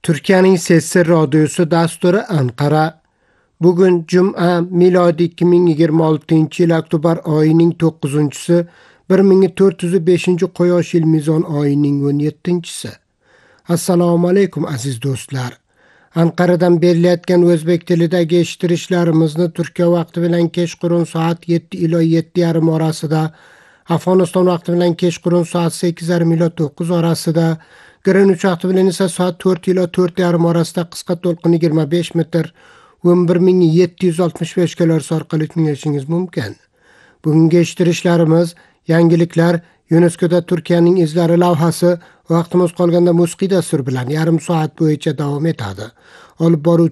Türkiye'nin Sesi Radyosu dasturi Ankara. Bugün Cuma miladi 2026 yıl oktober ayının 9-sı 1405 Qo'yosh yil mizon ayının 17-si. Assalomu alaykum aziz do'stlar. Ankara'dan berilayotgan o'zbek tilidagi eshittirishlarimizni Turkiya vaqti bilan kechqurun soat 7 ila 7:30 orasida, Afg'oniston vaqti bilan kechqurun soat 8:30 ila 9 orasida, Greenwich vaqti bilan esa soat 4 ila 4:30 orasida qisqa to'lqin 25 metr 11765 kHz orqali tinglashingiz mumkin. Bugungi eshittirishlarimiz, yangiliklar, UNESCO'da Turkiyaning izlari lavhasi, vaqtimiz qolganda musiqiy dastur bilan yarim soat bo'yicha davom etadi. Olib boruvchi